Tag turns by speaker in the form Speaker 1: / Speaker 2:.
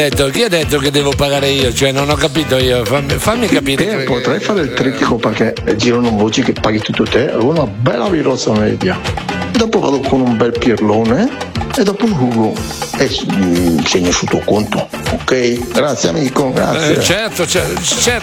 Speaker 1: Chi ha detto che devo pagare io? Cioè, non ho capito io. Fammi capire.
Speaker 2: Potrei fare il trittico perché girano voci che paghi tutto te, una bella virozza media. Dopo vado con un bel pirlone e dopo un Hugo e segno sul tuo conto. Ok? Grazie amico, grazie.
Speaker 1: Certo.